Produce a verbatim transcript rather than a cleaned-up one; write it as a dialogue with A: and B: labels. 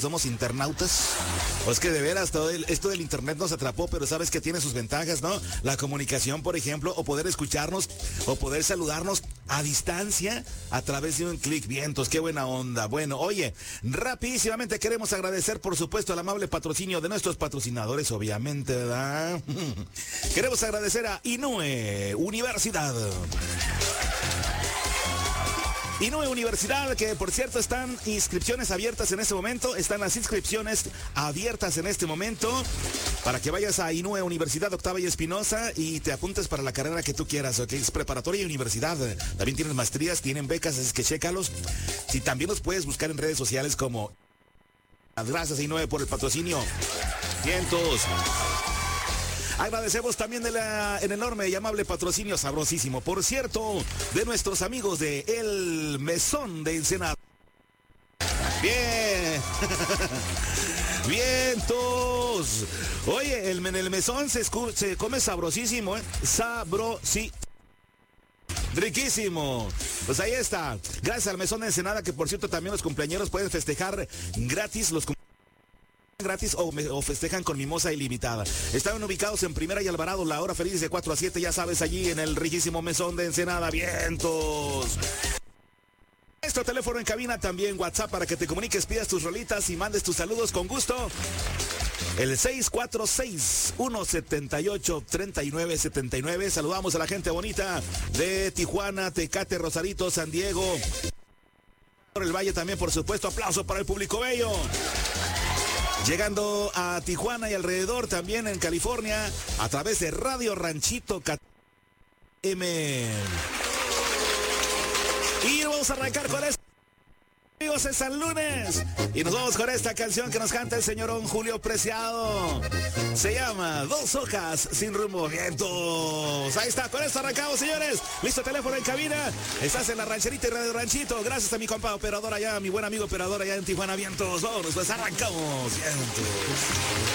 A: somos internautas. O es que de veras todo el, esto del internet nos atrapó, pero sabes que tiene sus ventajas, ¿no? La comunicación, por ejemplo, o poder escucharnos, o poder saludarnos a distancia a través de un clic. Vientos, qué buena onda. Bueno, oye, rapidísimamente queremos agradecer, por supuesto, al amable patrocinio de nuestros patrocinadores, obviamente, ¿verdad? Queremos agradecer a Inue Universidad. Inue Universidad, que por cierto están inscripciones abiertas en este momento, están las inscripciones abiertas en este momento para que vayas a Inue Universidad Octava y Espinosa y te apuntes para la carrera que tú quieras, ¿ok? Es preparatoria y universidad, también tienen maestrías, tienen becas, así que chécalos. Y también los puedes buscar en redes sociales como... Gracias Inue por el patrocinio. Vientos. Agradecemos también de la, el enorme y amable patrocinio sabrosísimo, por cierto, de nuestros amigos de El Mesón de Ensenada. Bien. Vientos. Oye, el, en el mesón se, escu- se come sabrosísimo, ¿eh? Sabrosí. Riquísimo. Pues ahí está. Gracias al Mesón de Ensenada, que por cierto también los cumpleañeros pueden festejar gratis los cumpleaños. Gratis o, me, o festejan con mimosa ilimitada. Estaban ubicados en Primera y Alvarado, la hora feliz de cuatro a siete, ya sabes, allí en el riquísimo Mesón de Ensenada. Vientos. Nuestro teléfono en cabina, también WhatsApp para que te comuniques, pidas tus rolitas y mandes tus saludos con gusto. El seis cuatro seis, uno siete ocho, tres nueve siete nueve. Saludamos a la gente bonita de Tijuana, Tecate, Rosarito, San Diego. Por el Valle también, por supuesto. Aplauso para el público bello. Llegando a Tijuana y alrededor, también en California, a través de Radio Ranchito K M. Y vamos a arrancar con esto. Amigos, es San Lunes y nos vamos con esta canción que nos canta el señorón Julio Preciado. Se llama Dos Hojas Sin Rumbo. Vientos. Ahí está, con esto arrancamos, señores. Listo, teléfono en cabina. Estás en la rancherita y Radio Ranchito. Gracias a mi compa operador allá, mi buen amigo operador allá en Tijuana. Vientos. Vámonos, pues arrancamos. Vientos.